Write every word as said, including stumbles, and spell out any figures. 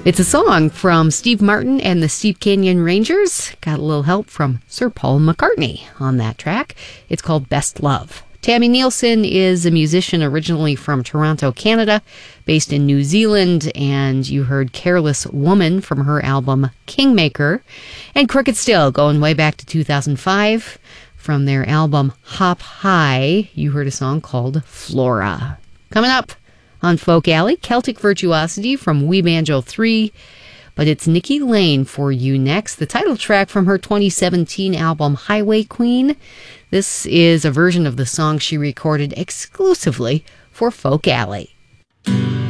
It's a song from Steve Martin and the Steep Canyon Rangers. Got a little help from Sir Paul McCartney on that track. It's called Best Love. Tammy Nielsen is a musician originally from Toronto, Canada, based in New Zealand, and you heard Careless Woman from her album Kingmaker. And Crooked Still, going way back to two thousand five, from their album Hop High, you heard a song called Flora. Coming up on Folk Alley, Celtic Virtuosity from We Banjo three, but it's Nikki Lane for you next, the title track from her twenty seventeen album Highway Queen. This is a version of the song she recorded exclusively for Folk Alley.